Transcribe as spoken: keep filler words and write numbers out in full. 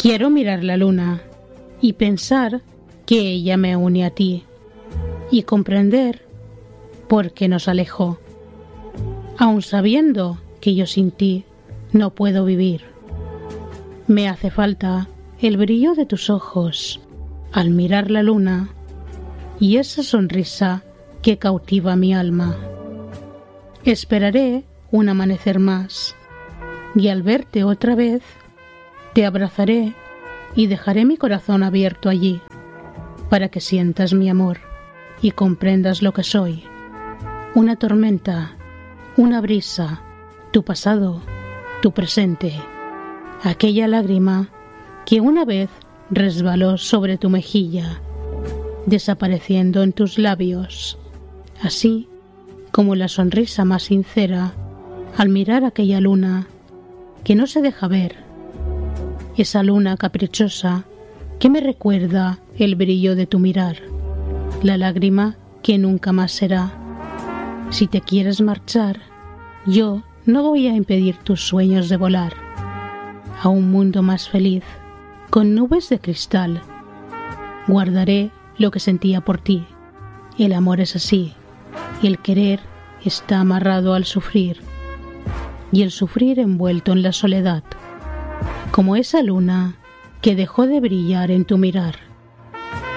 Quiero mirar la luna y pensar que ella me une a ti y comprender por qué nos alejó, aun sabiendo que yo sin ti no puedo vivir. Me hace falta el brillo de tus ojos al mirar la luna y esa sonrisa que cautiva mi alma. Esperaré un amanecer más y al verte otra vez te abrazaré y dejaré mi corazón abierto allí para que sientas mi amor y comprendas lo que soy. Una tormenta, una brisa, tu pasado, tu presente, aquella lágrima que una vez resbaló sobre tu mejilla, desapareciendo en tus labios, así como la sonrisa más sincera al mirar aquella luna que no se deja ver, esa luna caprichosa que me recuerda el brillo de tu mirar, la lágrima que nunca más será. Si te quieres marchar, yo no voy a impedir tus sueños de volar a un mundo más feliz, con nubes de cristal. Guardaré lo que sentía por ti. El amor es así, el querer está amarrado al sufrir, y el sufrir envuelto en la soledad, como esa luna que dejó de brillar en tu mirar.